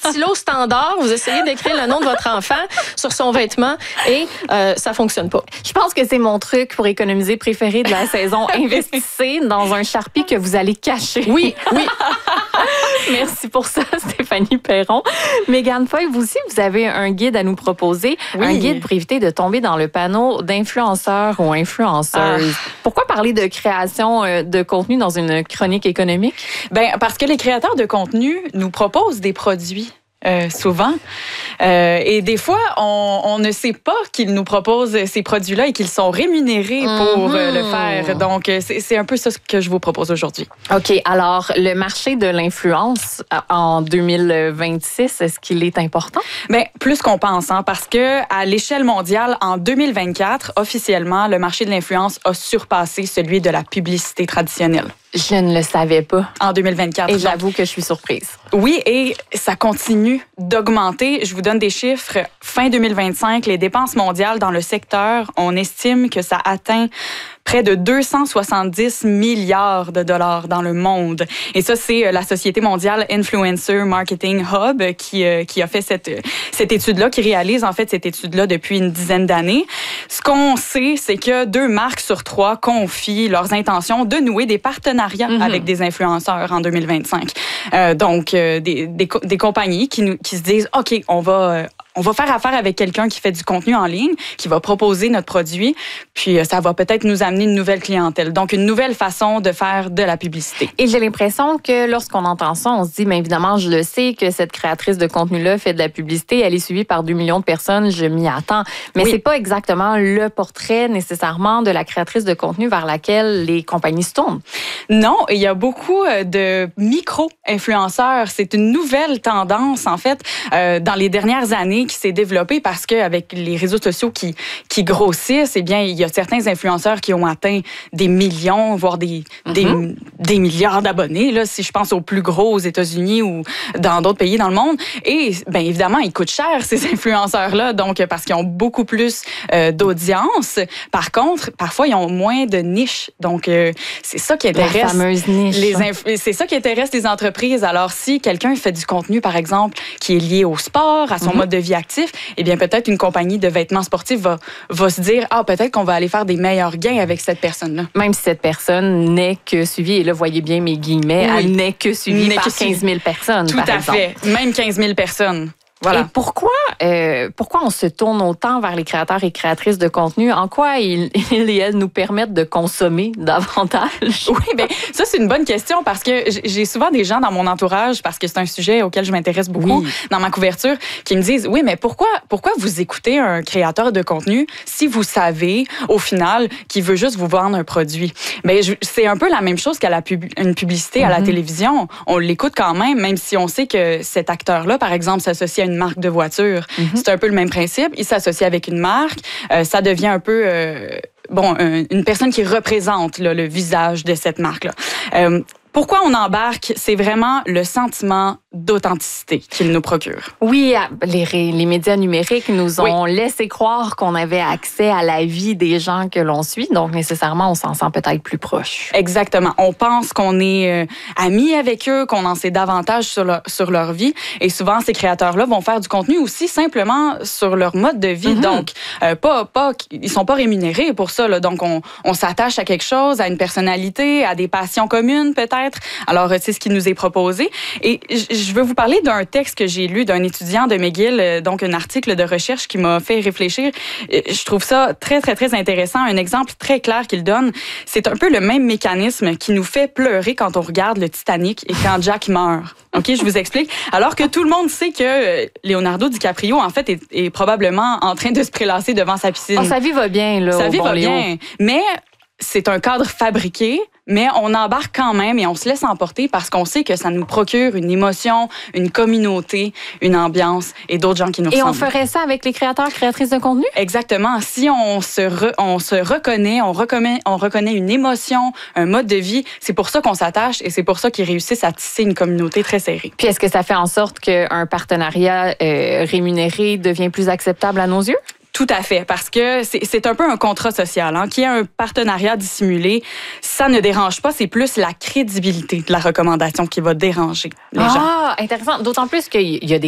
stylo standard, vous essayez d'écrire le nom de votre enfant sur son vêtement et ça fonctionne pas. Je pense que c'est mon truc pour économiser préféré de la saison. Investissez dans un Sharpie que vous allez cacher. Oui. Merci pour ça, Stéphanie Perron. Mégane Foy, vous aussi, vous avez un guide à nous proposer. Oui. Un guide pour éviter de tomber dans le panneau d'influenceurs ou influenceuses. Pourquoi parler de création de contenu dans une chronique économique? Parce que les créateurs de contenu nous proposent des produits. Souvent. Et des fois, on ne sait pas qu'ils nous proposent ces produits-là et qu'ils sont rémunérés pour le faire. Donc, c'est un peu ça que je vous propose aujourd'hui. OK. Alors, le marché de l'influence en 2026, est-ce qu'il est important? Plus qu'on pense, hein, parce que à l'échelle mondiale, en 2024, officiellement, le marché de l'influence a surpassé celui de la publicité traditionnelle. Je ne le savais pas. En 2024. Et j'avoue que je suis surprise. Oui, et ça continue d'augmenter. Je vous donne des chiffres. Fin 2025, les dépenses mondiales dans le secteur, on estime que ça atteint près de 270 milliards de dollars dans le monde. Et ça, c'est la Société mondiale Influencer Marketing Hub qui a fait cette étude-là, qui réalise en fait cette étude-là depuis une dizaine d'années. Ce qu'on sait, c'est que 2 marques sur 3 confient leurs intentions de nouer des partenariats avec des influenceurs en 2025. Donc, des compagnies qui se disent, OK, on va faire affaire avec quelqu'un qui fait du contenu en ligne, qui va proposer notre produit, puis ça va peut-être nous amener une nouvelle clientèle. Donc, une nouvelle façon de faire de la publicité. Et j'ai l'impression que lorsqu'on entend ça, on se dit, mais évidemment, je le sais que cette créatrice de contenu-là fait de la publicité, elle est suivie par 2 millions de personnes, je m'y attends. Mais c'est pas exactement le portrait nécessairement de la créatrice de contenu vers laquelle les compagnies se tournent. Non, il y a beaucoup de micro-influenceurs. C'est une nouvelle tendance, en fait, dans les dernières années qui s'est développée parce qu'avec les réseaux sociaux qui grossissent, eh bien, il y a certains influenceurs qui ont atteint des millions, voire des milliards d'abonnés, là, si je pense aux plus gros aux États-Unis ou dans d'autres pays dans le monde. Et, bien évidemment, ils coûtent cher, ces influenceurs-là, donc, parce qu'ils ont beaucoup plus d'audience. Par contre, parfois, ils ont moins de niche. Donc, c'est ça qui intéresse. La fameuse niche. C'est ça qui intéresse les entreprises. Alors, si quelqu'un fait du contenu, par exemple, qui est lié au sport, à son mode de vie actif, eh bien, peut-être une compagnie de vêtements sportifs va se dire, peut-être qu'on va aller faire des meilleurs gains avec cette personne-là. Même si cette personne n'est que suivie, et là, voyez bien mes guillemets, elle n'est que suivie par 15 000 personnes, Tout à fait. Même 15 000 personnes. Voilà. Et pourquoi on se tourne autant vers les créateurs et créatrices de contenu? En quoi ils et elles nous permettent de consommer davantage? Oui, ça, c'est une bonne question parce que j'ai souvent des gens dans mon entourage, parce que c'est un sujet auquel je m'intéresse beaucoup dans ma couverture, qui me disent, oui, mais pourquoi vous écoutez un créateur de contenu si vous savez, au final, qu'il veut juste vous vendre un produit? C'est un peu la même chose qu'à une publicité à la télévision. On l'écoute quand même si on sait que cet acteur-là, par exemple, s'associe à une marque de voiture. C'est un peu le même principe. Il s'associe avec une marque. Ça devient un peu une personne qui représente le visage de cette marque-là. Pourquoi on embarque? C'est vraiment le sentiment d'authenticité qu'il nous procure. Oui, les médias numériques nous ont laissé croire qu'on avait accès à la vie des gens que l'on suit, donc nécessairement, on s'en sent peut-être plus proche. Exactement. On pense qu'on est amis avec eux, qu'on en sait davantage sur leur vie, et souvent, ces créateurs-là vont faire du contenu aussi simplement sur leur mode de vie, donc ils sont pas rémunérés pour ça, là. Donc on s'attache à quelque chose, à une personnalité, à des passions communes peut-être. Alors, c'est ce qui nous est proposé. Et je veux vous parler d'un texte que j'ai lu d'un étudiant de McGill, donc un article de recherche qui m'a fait réfléchir. Je trouve ça très, très, très intéressant. Un exemple très clair qu'il donne, c'est un peu le même mécanisme qui nous fait pleurer quand on regarde le Titanic et quand Jack meurt. OK, je vous explique. Alors que tout le monde sait que Leonardo DiCaprio, en fait, est probablement en train de se prélasser devant sa piscine. Sa vie va bien, là. Sa vie va bien. Mais c'est un cadre fabriqué, mais on embarque quand même et on se laisse emporter parce qu'on sait que ça nous procure une émotion, une communauté, une ambiance et d'autres gens qui nous ressemblent. Et on ferait ça avec les créateurs, créatrices de contenu? Exactement. Si on se reconnaît, on reconnaît une émotion, un mode de vie, c'est pour ça qu'on s'attache et c'est pour ça qu'ils réussissent à tisser une communauté très serrée. Puis est-ce que ça fait en sorte qu'un partenariat rémunéré devient plus acceptable à nos yeux? Tout à fait, parce que c'est un peu un contrat social, hein, qui est un partenariat dissimulé. Ça ne dérange pas, c'est plus la crédibilité de la recommandation qui va déranger les gens. Ah, intéressant. D'autant plus qu'il y a des